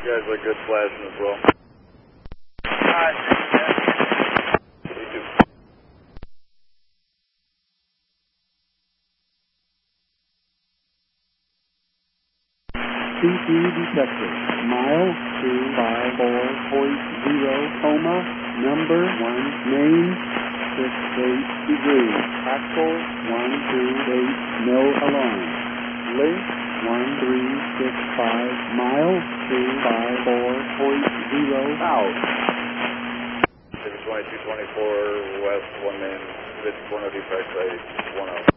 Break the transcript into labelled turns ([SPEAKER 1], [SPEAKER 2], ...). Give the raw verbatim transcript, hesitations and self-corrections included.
[SPEAKER 1] You guys look good flashing as well.
[SPEAKER 2] Alright,
[SPEAKER 1] You too.
[SPEAKER 3] C P detected. Mile two five four point zero coma. Number one. Name six eight degrees. Axle one two eight. No alarm. Length one three six five. Mile two five four point zero out.
[SPEAKER 1] twenty-two twenty-four west, one man, fifty-one oh, deep right, one oh.